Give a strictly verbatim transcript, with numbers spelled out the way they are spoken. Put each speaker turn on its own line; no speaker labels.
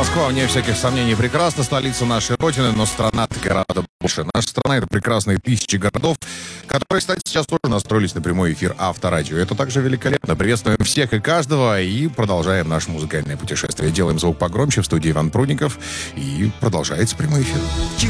Москва, вне всяких сомнений, прекрасна, столица нашей Родины, но страна-то гораздо больше. Наша страна — это прекрасные тысячи городов, которые, кстати, сейчас тоже настроились на прямой эфир Авторадио. Это также великолепно. Приветствуем всех и каждого и продолжаем наше музыкальное путешествие. Делаем звук погромче, в студии Иван Прудников, и продолжается прямой эфир.